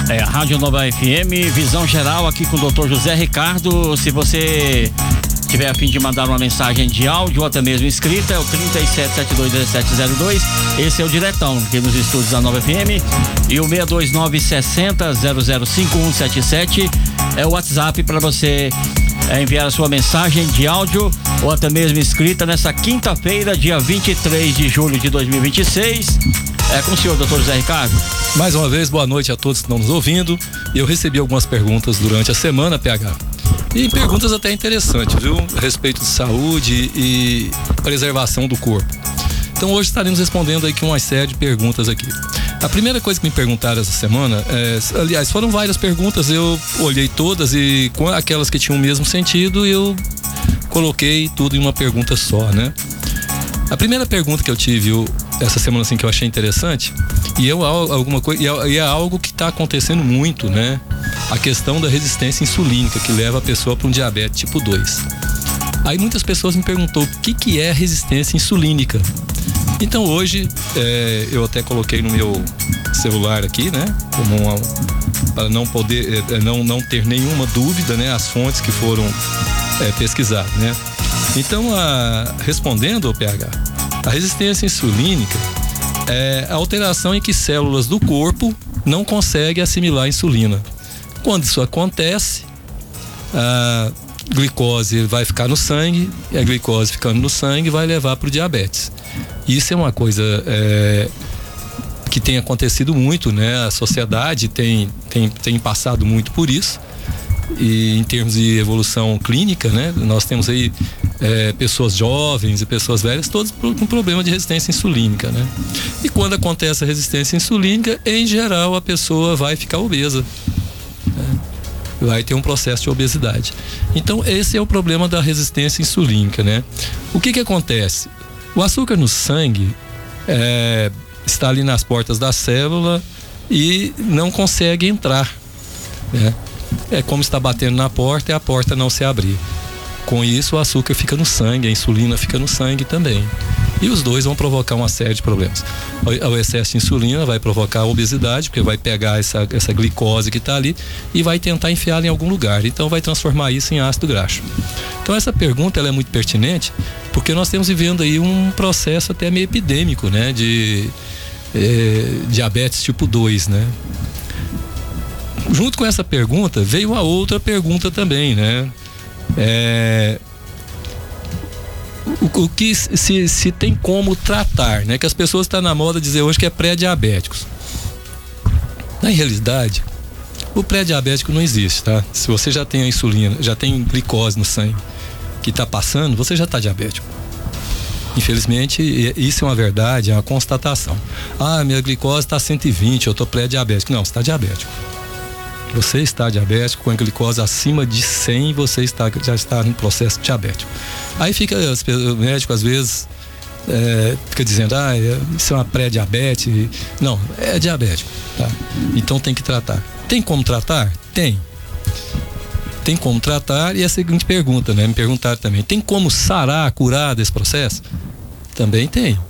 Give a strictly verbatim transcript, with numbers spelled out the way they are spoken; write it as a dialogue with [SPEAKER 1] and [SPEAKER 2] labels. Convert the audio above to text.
[SPEAKER 1] É, Rádio Nova F M, Visão Geral aqui com o doutor José Ricardo. Se você tiver a fim de mandar uma mensagem de áudio ou até mesmo escrita, é o trinta e sete, setenta e dois, dezessete zero dois. Esse é o diretão aqui nos estúdios da Nova F M. E o seis dois nove, sessenta, zero zero cinco um sete sete é o WhatsApp para você é, enviar a sua mensagem de áudio ou até mesmo escrita nessa quinta-feira, dia vinte e três de julho de dois mil e vinte e seis. É com o senhor, doutor José Ricardo.
[SPEAKER 2] Mais uma vez, boa noite a todos que estão nos ouvindo. Eu recebi algumas perguntas durante a semana, P H. E perguntas até interessantes, viu? A respeito de saúde e preservação do corpo. Então hoje estaremos respondendo aqui uma série de perguntas aqui. A primeira coisa que me perguntaram essa semana, é, aliás, foram várias perguntas, eu olhei todas e com aquelas que tinham o mesmo sentido, eu coloquei tudo em uma pergunta só, né? A primeira pergunta que eu tive eu, essa semana assim que eu achei interessante, e eu alguma coisa, e é algo que está acontecendo muito, né? A questão da resistência insulínica que leva a pessoa para um diabetes tipo dois. Aí muitas pessoas me perguntou o que que é resistência insulínica. Então hoje é, eu até coloquei no meu celular aqui, né? Como uma, para não poder, é, não não ter nenhuma dúvida, né? As fontes que foram é, pesquisadas, né? Então, a, respondendo ao P H, a resistência insulínica é a alteração em que células do corpo não conseguem assimilar a insulina. Quando isso acontece, a glicose vai ficar no sangue, e a glicose ficando no sangue vai levar para o diabetes. Isso é uma coisa é, que tem acontecido muito, né? A sociedade tem, tem, tem passado muito por isso. E em termos de evolução clínica, né? Nós temos aí é, pessoas jovens e pessoas velhas, todos com problema de resistência insulínica, né? E quando acontece a resistência insulínica, em geral a pessoa vai ficar obesa, né? Vai ter um processo de obesidade. Então esse é o problema da resistência insulínica, né? O que que acontece? O açúcar no sangue é, está ali nas portas da célula e não consegue entrar, né? É como está batendo na porta e a porta não se abrir. Com isso o açúcar fica no sangue, a insulina fica no sangue também. E os dois vão provocar uma série de problemas. O excesso de insulina vai provocar obesidade, porque vai pegar essa, essa glicose que está ali e vai tentar enfiá-la em algum lugar. Então vai transformar isso em ácido graxo. Então essa pergunta ela é muito pertinente, porque nós estamos vivendo aí um processo até meio epidêmico, né? De é, diabetes tipo dois, né? Junto com essa pergunta veio a outra pergunta também, né? É, o, o que se, se tem como tratar, né? Que as pessoas estão na moda dizer hoje que é pré-diabéticos. Na realidade, o pré-diabético não existe, tá? Se você já tem a insulina, já tem glicose no sangue que está passando, você já está diabético. Infelizmente, isso é uma verdade, é uma constatação. Ah, minha glicose está cento e vinte, eu estou pré-diabético. Não, você está diabético. Você está diabético, com a glicose acima de cem, você está, já está no processo diabético. Aí fica, o médico às vezes é, fica dizendo, ah, isso é uma pré-diabetes. Não, é diabético, tá? Então tem que tratar. Tem como tratar? Tem. Tem como tratar, e é a seguinte pergunta, né? Me perguntaram também, tem como sarar, curar desse processo? Também tem.